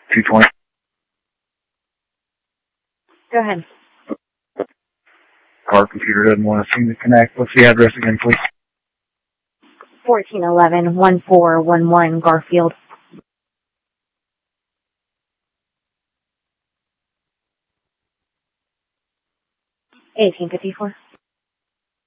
220. Go ahead. Car computer doesn't want to seem to connect. What's the address again, please? 1411-1411 Garfield. 1854.